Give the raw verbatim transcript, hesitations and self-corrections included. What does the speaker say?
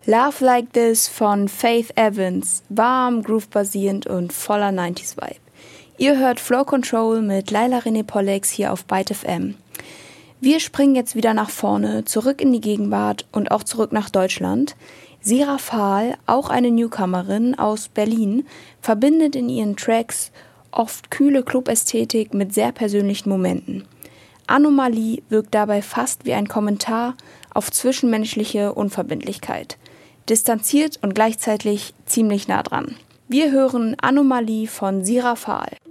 Love Like This von Faith Evans, warm, groove-basierend und voller neunziger-Vibe. Ihr hört Flow Control mit Laila René Pollex hier auf Byte F M. Wir springen jetzt wieder nach vorne, zurück in die Gegenwart und auch zurück nach Deutschland. Sira Fahl, auch eine Newcomerin aus Berlin, verbindet in ihren Tracks oft kühle Clubästhetik mit sehr persönlichen Momenten. Anomalie wirkt dabei fast wie ein Kommentar auf zwischenmenschliche Unverbindlichkeit. Distanziert und gleichzeitig ziemlich nah dran. Wir hören Anomalie von Sira Fahl.